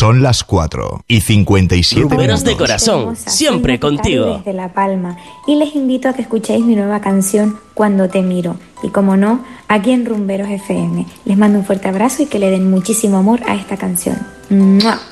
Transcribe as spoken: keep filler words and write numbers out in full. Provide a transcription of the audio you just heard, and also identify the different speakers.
Speaker 1: Son las cuatro y cincuenta y siete
Speaker 2: Rumberos de
Speaker 1: minutos.
Speaker 2: corazón, siempre contigo.
Speaker 3: Desde La Palma, y les invito a que escuchéis mi nueva canción Cuando te miro, y como no, aquí en Rumberos F M. Les mando un fuerte abrazo y que le den muchísimo amor a esta canción. ¡Mua!